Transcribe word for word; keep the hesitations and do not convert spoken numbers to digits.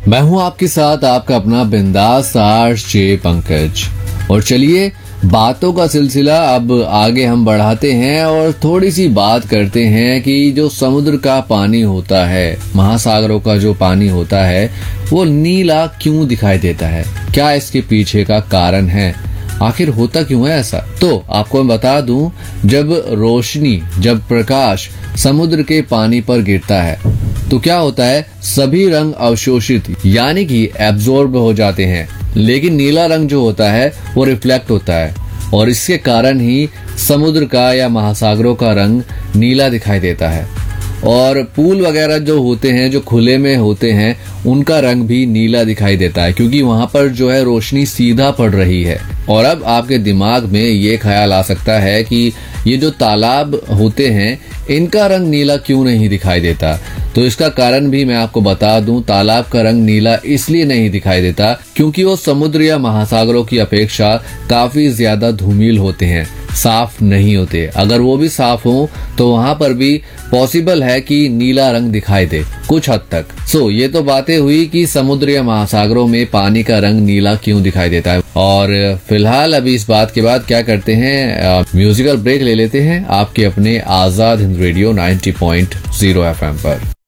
मैं हूं आपके साथ आपका अपना बिंदास आरजे पंकज। और चलिए बातों का सिलसिला अब आगे हम बढ़ाते हैं और थोड़ी सी बात करते हैं कि जो समुद्र का पानी होता है, महासागरों का जो पानी होता है, वो नीला क्यों दिखाई देता है। क्या इसके पीछे का कारण है, आखिर होता क्यों है ऐसा। तो आपको मैं बता दूं, जब रोशनी जब प्रकाश समुद्र के पानी पर गिरता है तो क्या होता है, सभी रंग अवशोषित यानी कि एब्जॉर्ब हो जाते हैं, लेकिन नीला रंग जो होता है वो रिफ्लेक्ट होता है और इसके कारण ही समुद्र का या महासागरों का रंग नीला दिखाई देता है। और पूल वगैरह जो होते हैं, जो खुले में होते हैं, उनका रंग भी नीला दिखाई देता है क्योंकि वहां पर जो है रोशनी सीधा पड़ रही है। और अब आपके दिमाग में ये ख्याल आ सकता है कि ये जो तालाब होते हैं इनका रंग नीला क्यों नहीं दिखाई देता। तो इसका कारण भी मैं आपको बता दूं, तालाब का रंग नीला इसलिए नहीं दिखाई देता क्योंकि वो समुद्र या महासागरों की अपेक्षा काफी ज्यादा धूमिल होते हैं, साफ नहीं होते। अगर वो भी साफ हो तो वहां पर भी पॉसिबल है कि नीला रंग दिखाई दे कुछ हद तक। सो ये तो बातें हुई कि समुद्र या महासागरों में पानी का रंग नीला क्यों दिखाई देता है। और फिलहाल अभी इस बात के बाद क्या करते हैं, म्यूजिकल ब्रेक ले लेते हैं आपके अपने Azad Hind radio ninety point zero F M पर।